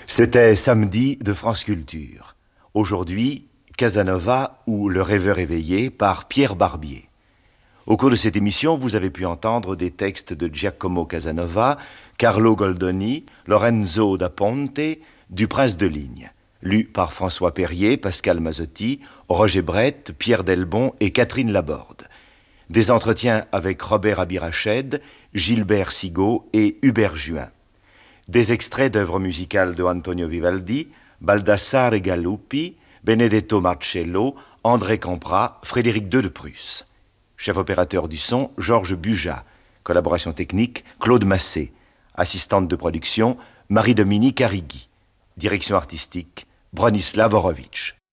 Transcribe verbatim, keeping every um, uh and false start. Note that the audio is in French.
C'était Samedi de France Culture. Aujourd'hui, Casanova ou Le rêveur éveillé par Pierre Barbier. Au cours de cette émission, vous avez pu entendre des textes de Giacomo Casanova, Carlo Goldoni, Lorenzo da Ponte, du Prince de Ligne, lus par François Perrier, Pascal Mazzotti, Roger Brett, Pierre Delbon et Catherine Laborde. Des entretiens avec Robert Abirached, Gilbert Sigaud et Hubert Juin. Des extraits d'œuvres musicales de Antonio Vivaldi, Baldassare Galuppi, Benedetto Marcello, André Campra, Frédéric deux de Prusse. Chef opérateur du son, Georges Buja. Collaboration technique, Claude Massé. Assistante de production, Marie-Dominique Arrigui. Direction artistique, Bronislav Horowitz.